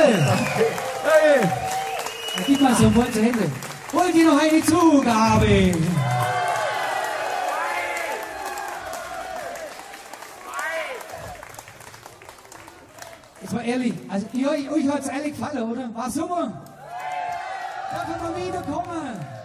Jawohl! Hey. Gib mal so ein Wollte Hände. Wollt ihr noch eine Zugabe? Jetzt mal ehrlich, also euch hat es ehrlich gefallen, oder? War super? Darf ich mal wiederkommen?